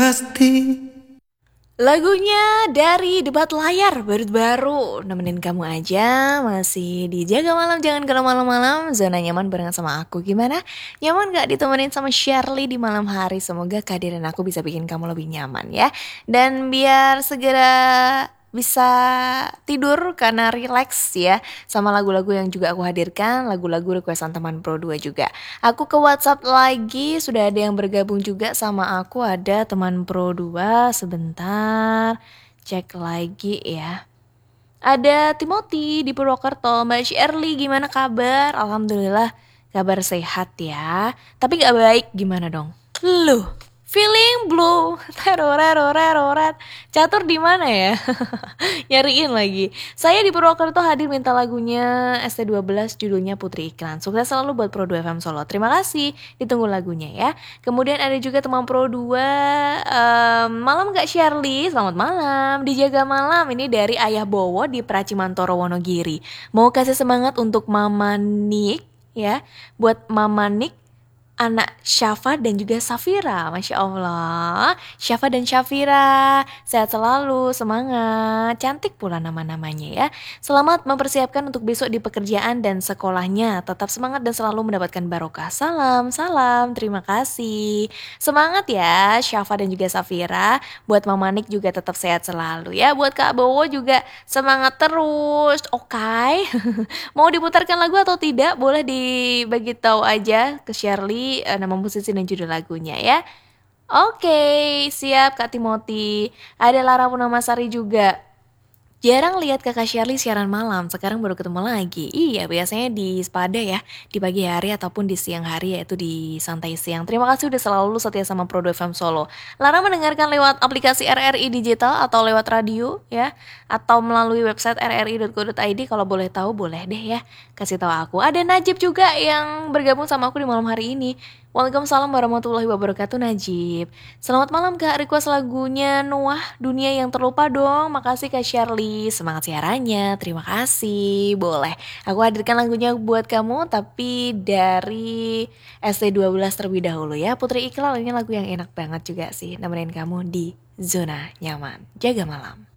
pasti. Lagunya dari Debat Layar baru nemenin kamu aja. Masih dijaga malam, jangan kalau malam-malam. Zona nyaman barengan sama aku. Gimana? Nyaman gak ditemenin sama Shirley di malam hari? Semoga kehadiran aku bisa bikin kamu lebih nyaman ya. Dan biar segera bisa tidur karena relax ya. Sama lagu-lagu yang juga aku hadirkan, lagu-lagu requestan teman Pro 2 juga. Aku ke WhatsApp lagi, sudah ada yang bergabung juga sama aku, ada teman Pro 2, sebentar, cek lagi ya. Ada Timothy di Purwokerto, Mbak Shirley gimana kabar? Alhamdulillah kabar sehat ya, tapi gak baik gimana dong? Loh, feeling blue, teroret, catur di mana ya? Nyariin lagi. Saya di Purwokerto hadir minta lagunya ST12 judulnya Putri Iklan. Sukses selalu buat Pro 2 FM Solo. Terima kasih. Ditunggu lagunya ya. Kemudian ada juga teman Pro 2 malam gak Shirley? Selamat malam. Dijaga malam ini dari Ayah Bowo di Pracimantoro Wonogiri. Mau kasih semangat untuk Mama Nik ya. Buat Mama Nik, anak Syafa dan juga Safira. Masya Allah, Syafa dan Syafira sehat selalu, semangat. Cantik pula nama-namanya ya. Selamat mempersiapkan untuk besok di pekerjaan dan sekolahnya. Tetap semangat dan selalu mendapatkan barokah. Salam, salam, terima kasih. Semangat ya Syafa dan juga Safira. Buat Mama Nik juga tetap sehat selalu ya. Buat Kak Bowo juga semangat terus. Oke. Mau diputarkan lagu atau tidak? Boleh dibagi tahu aja ke Shirley nama musisi dan judul lagunya ya. Oke, siap Kak Timothy. Ada Lara Punamasari juga. Jarang lihat kakak Shirley siaran malam, sekarang baru ketemu lagi. Iya, biasanya di Spada ya, di pagi hari ataupun di siang hari, yaitu di santai siang. Terima kasih udah selalu setia sama Pro 2 FM Solo. Lara mendengarkan lewat aplikasi RRI Digital atau lewat radio ya, atau melalui website rri.co.id. Kalau boleh tahu boleh deh ya, kasih tahu aku. Ada Najib juga yang bergabung sama aku di malam hari ini. Waalaikumsalam warahmatullahi wabarakatuh Najib. Selamat malam Kak, request lagunya Noah Dunia Yang Terlupa dong. Makasih Kak Shirley, semangat siarannya, terima kasih. Boleh, aku hadirkan lagunya buat kamu tapi dari ST12 terlebih dahulu ya. Putri Iqlal ini lagu yang enak banget juga sih, nemenin kamu di zona nyaman. Jaga malam.